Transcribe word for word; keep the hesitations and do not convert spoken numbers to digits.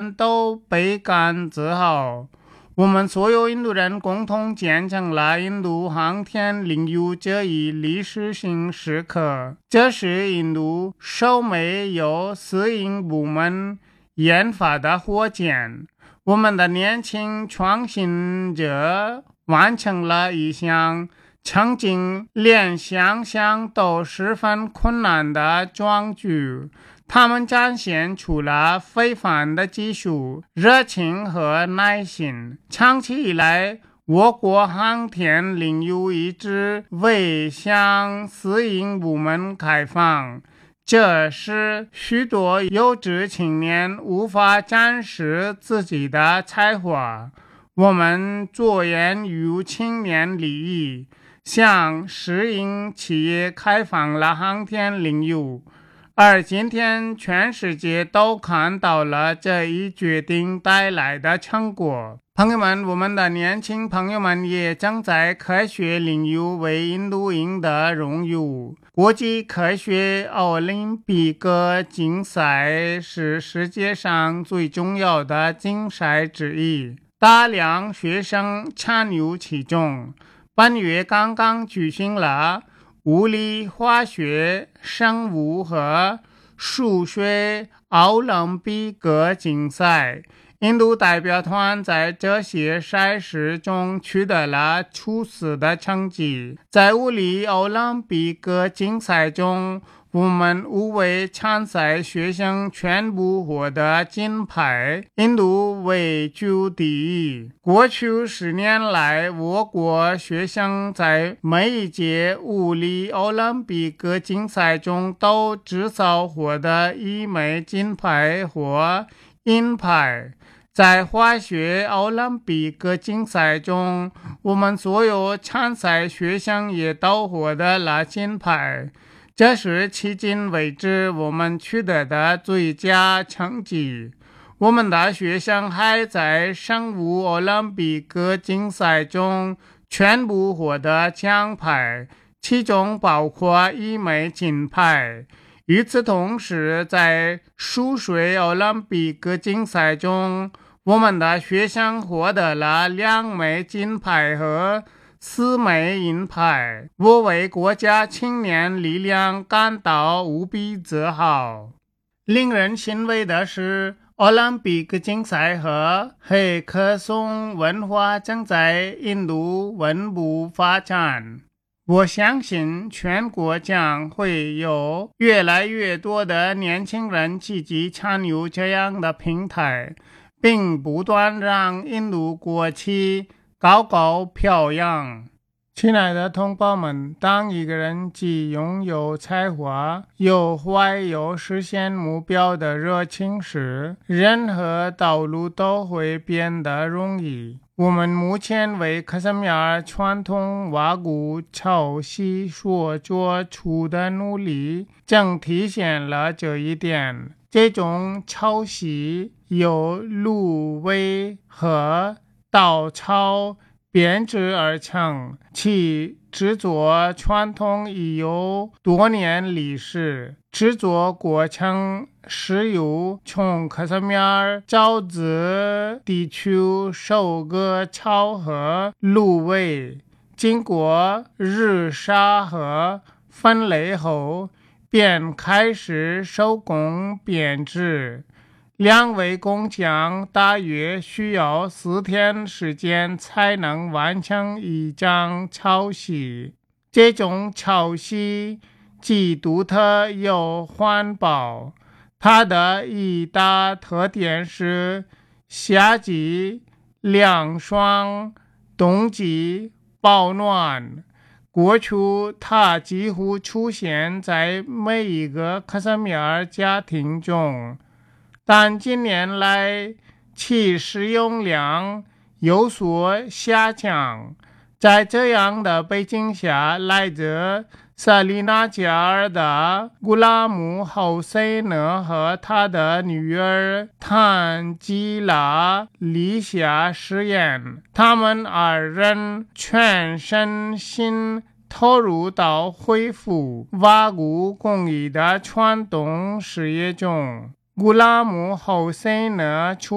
人都倍感自豪。我们所有印度人共同见证了印度航天领域这一历史性时刻。这是印度首枚由私营部门研发的火箭。我们的年轻创新者完成了一项曾经连想象都十分困难的壮举。他们展现出了非凡的技术、热情和耐心。长期以来，我国航天领域一直未向私营部门开放，这使许多有志青年无法展示自己的才华。我们着眼于青年利益，向私营企业开放了航天领域。而今天全世界都看到了这一决定带来的成果。朋友们，我们的年轻朋友们也正在科学领域为印度赢得荣誉。国际科学奥林匹克竞赛是世界上最重要的竞赛之一，大量学生参与其中。本月刚刚举行了物理、化学、生物和数学奥林匹克竞赛，印度代表团在这些赛事中取得了出色的成绩。在物理奥林匹克竞赛中，我们五位参赛学生全部获得金牌，印度位居第一。过去十年来，我国学生在每一届物理奥林匹克竞赛中都至少获得一枚金牌或银牌。在化学奥林匹克竞赛中，我们所有参赛学生也都获得了金牌。这是迄今为止我们取得的最佳成绩。我们的学生还在生物奥林匹克竞赛中全部获得奖牌，其中包括一枚金牌。与此同时，在数学奥林匹克竞赛中，我们的学生获得了两枚金牌和四枚银牌。我为国家青年力量感到无比自豪。令人欣慰的是，奥林匹克竞赛和黑客松文化正在印度稳步发展。我相信全国将会有越来越多的年轻人积极参与这样的平台，并不断让印度国旗高高飘扬。亲爱的同胞们，当一个人既拥有才华，又怀有实现目标的热情时，任何道路都会变得容易。我们目前为克什米尔传统瓦古潮汐所做出的努力，正体现了这一点。这种潮汐由芦苇和稻草编织而成，其制作传统已有多年历史。制作过程是由从克什米尔沼泽地区收割草和芦苇，经过日晒和分类后，便开始手工编织。两位工匠大约需要四天时间才能完成一张潮汐。这种潮汐既独特又环保，它的一大特点是夏季凉爽，冬季保暖。过去它几乎出现在每一个克什米尔家庭中，但近年来其使用量有所下降。在这样的背景下，来自萨利纳加尔的古拉姆·侯塞讷和他的女儿坦吉拉立下誓言，他们二人全身心投入到恢复瓦古工艺的传统事业中。古拉姆·侯塞讷